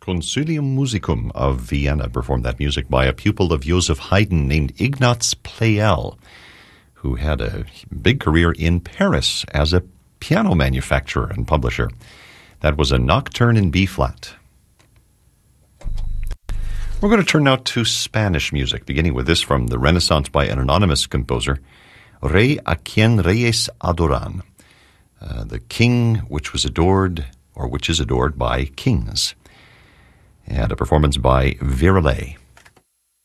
Consortium Musicum of Vienna performed that music by a pupil of Joseph Haydn named Ignaz Pleyel, who had a big career in Paris as a piano manufacturer and publisher. That was a Nocturne in B-flat. We're going to turn now to Spanish music, beginning with this from the Renaissance by an anonymous composer, Rey a quien reyes adoran, the king which was adored, or which is adored by kings, and a performance by Virelai.